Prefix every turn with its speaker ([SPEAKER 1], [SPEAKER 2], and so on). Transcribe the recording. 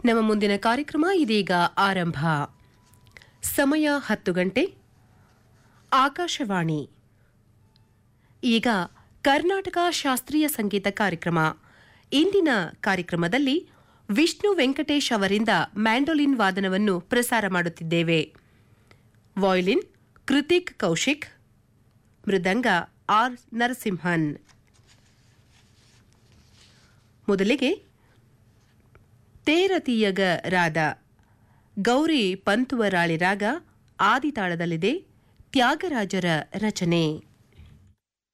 [SPEAKER 1] ನಮ್ಮ ಮುಂದಿನ ಕಾರ್ಯಕ್ರಮ ಇದೀಗ ಆರಂಭ. ಸಮಯ 10 ಗಂಟೆ. ಆಕಾಶವಾಣಿ. ಈಗ ಕರ್ನಾಟಕ ಶಾಸ್ತ್ರೀಯ ಸಂಗೀತ ಕಾರ್ಯಕ್ರಮ. ಇಂದಿನ ಕಾರ್ಯಕ್ರಮದಲ್ಲಿ ವಿಷ್ಣು ವೆಂಕಟೇಶ್ ಅವರಿಂದ ಮ್ಯಾಂಡೋಲಿನ್ ವಾದನವನ್ನು ಪ್ರಸಾರ ಮಾಡುತ್ತಿದ್ದೇವೆ. ವಾಯ್ಲಿನ್ ಕೃತಿಕ್ ಕೌಶಿಕ್, ಮೃದಂಗ ಆರ್ ನರಸಿಂಹನ್. ಮೊದಲಿಗೆ ತೇರತೀಯಗ ರಾದ ಗೌರಿ ಪಂತುವರಾಳಿ ರಾಗ ಆದಿತಾಳದಲ್ಲಿದೆ. ತ್ಯಾಗರಾಜರ ರಚನೆ.